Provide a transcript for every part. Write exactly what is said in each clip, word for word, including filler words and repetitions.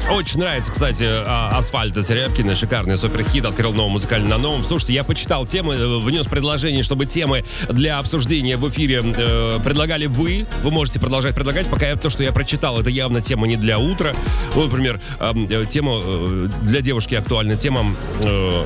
Очень нравится, кстати, «Асфальт» от Серябкина. Шикарный суперхит. Открыл новый музыкальный на новом. Слушайте, я почитал темы, внес предложение, чтобы темы для обсуждения в эфире э, предлагали вы. Вы можете продолжать предлагать, пока я, то, что я прочитал, это явно тема не для утра. Ну, например, э, тема э, для девушки актуальная тема... Э,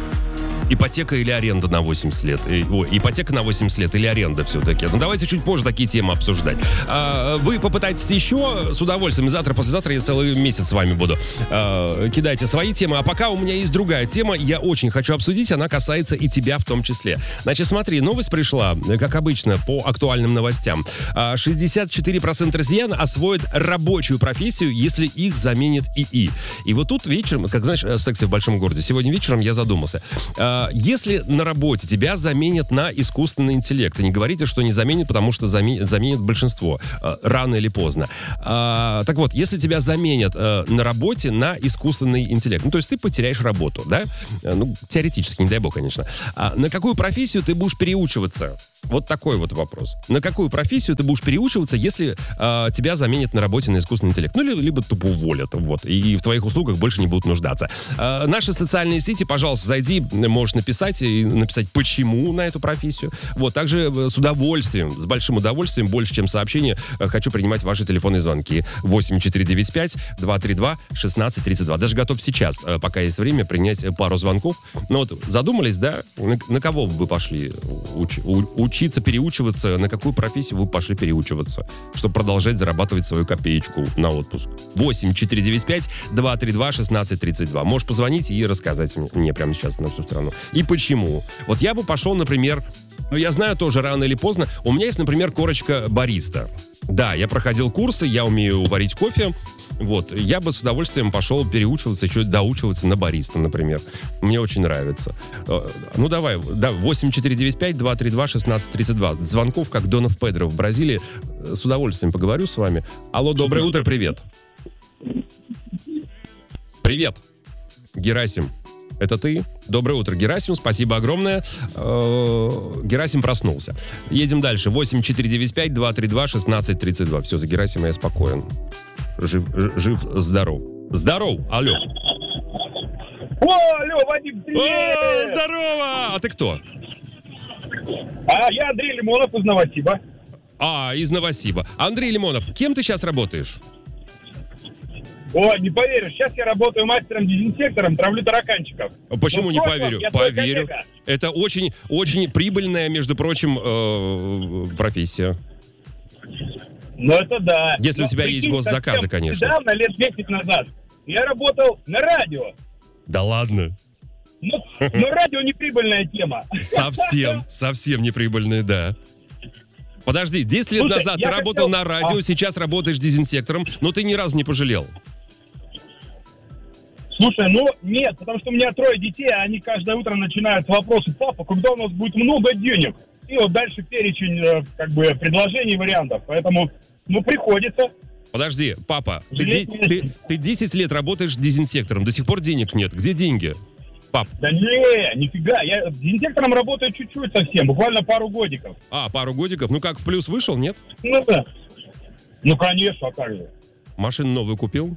ипотека или аренда на восемьдесят лет? Ой, ипотека на восемьдесят лет или аренда все-таки? Ну, давайте чуть позже такие темы обсуждать. А, вы попытаетесь еще с удовольствием. Завтра, послезавтра я целый месяц с вами буду. А, кидайте свои темы. А пока у меня есть другая тема, я очень хочу обсудить. Она касается и тебя в том числе. Значит, смотри, новость пришла, как обычно, по актуальным новостям. А, шестьдесят четыре процента россиян освоят рабочую профессию, если их заменит ИИ. И вот тут вечером, как знаешь, в «Сексе в большом городе», сегодня вечером я задумался. А, если на работе тебя заменят на искусственный интеллект, и не говорите, что не заменят, потому что заменит, заменит большинство, э, рано или поздно. А, так вот, если тебя заменят э, на работе на искусственный интеллект, ну, то есть ты потеряешь работу, да? Ну, теоретически, не дай бог, конечно. А на какую профессию ты будешь переучиваться? Вот такой вот вопрос. На какую профессию ты будешь переучиваться, если э, тебя заменят на работе на искусственный интеллект? Ну, либо, либо тупо уволят, вот, и в твоих услугах больше не будут нуждаться. Э, наши социальные сети, пожалуйста, зайди, можешь написать и написать, почему на эту профессию. Вот, также с удовольствием, с большим удовольствием, больше, чем сообщение, э, хочу принимать ваши телефонные звонки. восемь четыре девять пять два три два шестнадцать тридцать два. Даже готов сейчас, э, пока есть время, принять пару звонков. Ну вот, задумались, да, на, на кого вы пошли уч, у, учиться, переучиваться, на какую профессию вы пошли переучиваться, чтобы продолжать зарабатывать свою копеечку на отпуск. восемь четыре девять пять два три два шестнадцать тридцать два. Можешь позвонить и рассказать мне, мне прямо сейчас на всю страну. И почему. Вот я бы пошел, например, ну я знаю тоже рано или поздно, у меня есть, например, корочка бариста. Да, я проходил курсы, я умею варить кофе. Вот, я бы с удовольствием пошел переучиваться, чуть доучиваться на бариста, например. Мне очень нравится. Ну, давай, да, восемь четыре девять пять два три два шестнадцать тридцать два. Звонков, как Донов Педро в Бразилии. С удовольствием поговорю с вами. Алло, доброе утро, привет. Привет, Герасим. Это ты? Доброе утро, Герасим, спасибо огромное. Герасим проснулся. Едем дальше. восемь четыре девять пять два три два шестнадцать тридцать два. Все, за Герасима я спокоен. Жив, жив, здоров. Здоров, алло. О, алло, Вадим, привет! О, здорово! А ты кто? А я Андрей Лимонов из Новосиба. А, из Новосиба. Андрей Лимонов, кем ты сейчас работаешь? О, не поверишь, сейчас я работаю мастером-дезинсектором, травлю тараканчиков. Почему Но не поверю? Поверю. Коллега. Это очень, очень прибыльная, между прочим, э, профессия. Ну, это да. Если Но, у тебя прикинь, есть госзаказы, конечно. Недавно, лет десять назад, я работал на радио. Да ладно? Но, но радио не прибыльная тема. Совсем, совсем неприбыльная, да. Подожди, десять лет Слушай, назад ты хотел... работал на радио, а. сейчас работаешь дезинсектором, но ты ни разу не пожалел. Слушай, ну нет, потому что у меня трое детей, а они каждое утро начинают с вопроса: папа, когда у нас будет много денег? И вот дальше перечень как бы предложений, вариантов. Поэтому, ну, приходится. Подожди, папа, ты, де- ты, ты десять лет работаешь дезинсектором, до сих пор денег нет. Где деньги? Пап. Да не, нифига, я дезинсектором работаю чуть-чуть совсем, буквально пару годиков. А, пару годиков? Ну как, в плюс вышел, нет? Ну да. Ну конечно, а как же. Машину новую купил?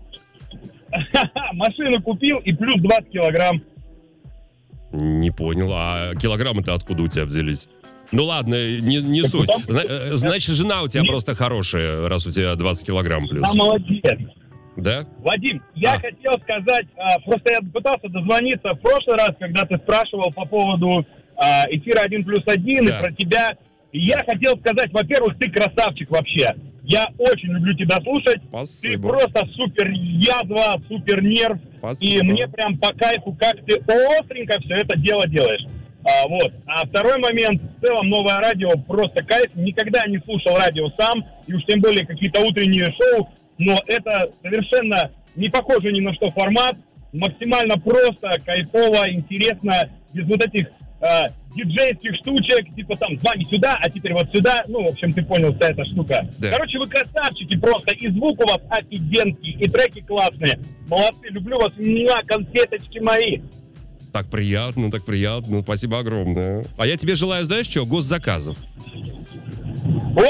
Машину купил и плюс двадцать килограмм. Не понял, а килограммы-то откуда у тебя взялись? Ну ладно, не, не суть. Зна- значит, жена у тебя Нет. просто хорошая, раз у тебя двадцать килограмм плюс. А молодец. Да? Вадим, я а. хотел сказать, а, просто я пытался дозвониться в прошлый раз, когда ты спрашивал по поводу а, эфира один плюс один да. и про тебя. И я хотел сказать, во-первых, ты красавчик вообще. Я очень люблю тебя слушать. Спасибо. Ты просто супер язва, супер нерв. Спасибо. И мне прям по кайфу, как ты остренько все это дело делаешь. А, вот. А второй момент, в целом новое радио просто кайф. Никогда не слушал радио сам, и уж тем более какие-то утренние шоу. Но это совершенно не похоже ни на что формат. Максимально просто, кайфово, интересно, без вот этих э, диджейских штучек, типа там звони сюда, а теперь вот сюда. Ну, в общем, ты понял, вся эта штука. Да. Короче, вы красавчики просто, и звук у вас офигенский, и треки классные. Молодцы, люблю вас, муа, конфеточки мои. Так приятно, так приятно, спасибо огромное. А я тебе желаю, знаешь что, госзаказов. О!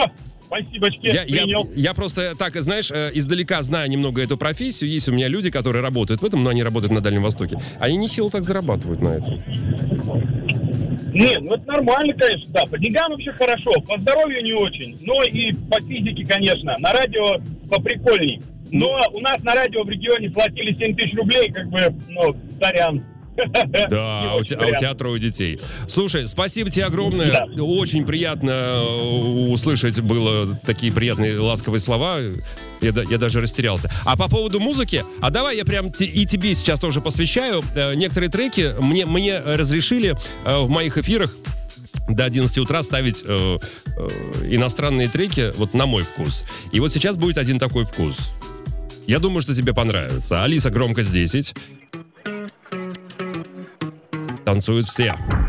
спасибочки, Я, я, принял. я просто так, знаешь, э, издалека знаю немного эту профессию. Есть у меня люди, которые работают в этом, но они работают на Дальнем Востоке. Они нехило так зарабатывают на этом. Не, ну это нормально, конечно, да. По деньгам вообще хорошо, по здоровью не очень. Но и по физике, конечно. На радио поприкольней. Но у нас на радио в регионе платили семь тысяч рублей, как бы, ну, сорян. Да, а у, тебя, а у тебя трое детей. Слушай, спасибо тебе огромное. Да. Очень приятно услышать было такие приятные ласковые слова. Я, я даже растерялся. А по поводу музыки, а давай я прям те, и тебе сейчас тоже посвящаю. Некоторые треки мне, мне разрешили в моих эфирах до одиннадцати утра ставить э, э, иностранные треки вот на мой вкус. И вот сейчас будет один такой вкус. Я думаю, что тебе понравится. Алиса, громкость десять. Танцуют все.